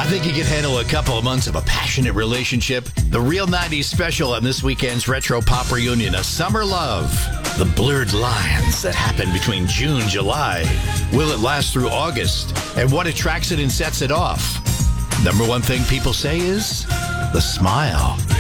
I think you can handle a couple of months of a passionate relationship. The Real 90s special on this weekend's Retro Pop Reunion, A Summer Love. The blurred lines that happen between June, July. Will it last through August? And what attracts it and sets it off? Number one thing people say is the smile.